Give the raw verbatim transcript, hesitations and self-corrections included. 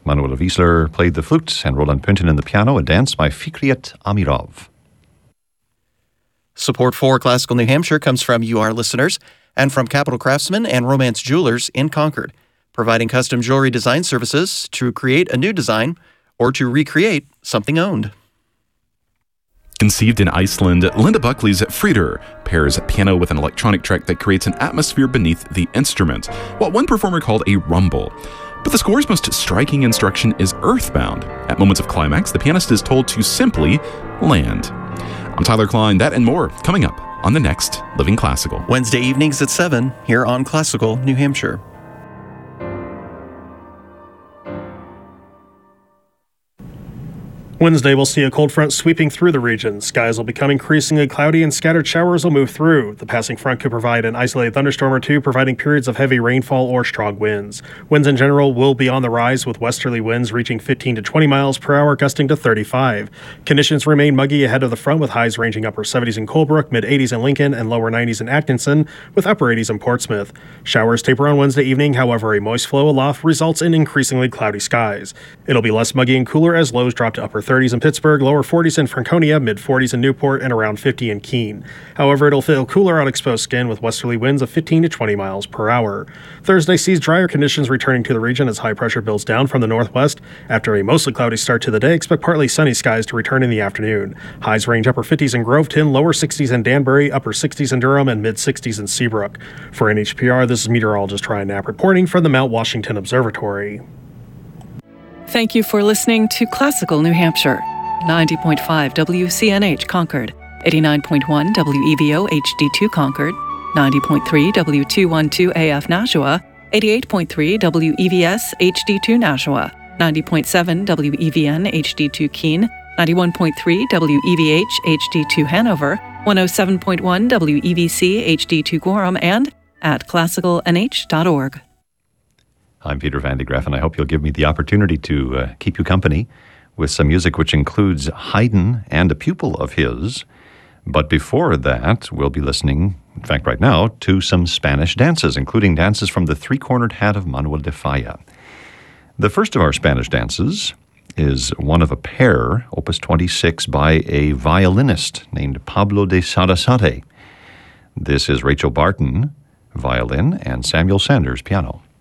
Manuel Wiesler played the flute and Roland Pünten the piano, a dance by Fikret Amirov. Support for Classical New Hampshire comes from you, our listeners, and from Capital Craftsman and Romance Jewelers in Concord, providing custom jewelry design services to create a new design or to recreate something owned. Conceived in Iceland, Linda Buckley's Frieder pairs piano with an electronic track that creates an atmosphere beneath the instrument, what one performer called a rumble. But the score's most striking instruction is earthbound. At moments of climax, the pianist is told to simply land. I'm Tyler Klein. That and more coming up on the next Living Classical. Wednesday evenings at seven here on Classical New Hampshire. Wednesday will see a cold front sweeping through the region. Skies will become increasingly cloudy and scattered showers will move through. The passing front could provide an isolated thunderstorm or two, providing periods of heavy rainfall or strong winds. Winds in general will be on the rise, with westerly winds reaching fifteen to twenty miles per hour, gusting to thirty-five. Conditions remain muggy ahead of the front, with highs ranging upper seventies in Colebrook, mid eighties in Lincoln, and lower nineties in Atkinson, with upper eighties in Portsmouth. Showers taper on Wednesday evening, however, a moist flow aloft results in increasingly cloudy skies. It'll be less muggy and cooler as lows drop to upper thirties in Pittsburgh, lower forties in Franconia, mid forties in Newport, and around fifty in Keene. However, it'll feel cooler on exposed skin with westerly winds of fifteen to twenty miles per hour. Thursday sees drier conditions returning to the region as high pressure builds down from the northwest. After a mostly cloudy start to the day, expect partly sunny skies to return in the afternoon. Highs range upper fifties in Groveton, lower sixties in Danbury, upper sixties in Durham, and mid sixties in Seabrook. For N H P R, this is meteorologist Ryan Knapp reporting from the Mount Washington Observatory. Thank you for listening to Classical New Hampshire. ninety point five W C N H Concord, eighty-nine point one W E V O H D two Concord, ninety point three W two twelve A F Nashua, eighty-eight point three W E V S H D two Nashua, ninety point seven W E V N H D two Keene, ninety-one point three W E V H H D two Hanover, one oh seven point one W E V C H D two Gorham, and at classical n h dot org. I'm Peter Van de Graaff, and I hope you'll give me the opportunity to uh, keep you company with some music which includes Haydn and a pupil of his. But before that, we'll be listening, in fact right now, to some Spanish dances, including dances from the Three-Cornered Hat of Manuel de Falla. The first of our Spanish dances is one of a pair, Opus twenty-six, by a violinist named Pablo de Sarasate. This is Rachel Barton, violin, and Samuel Sanders, piano.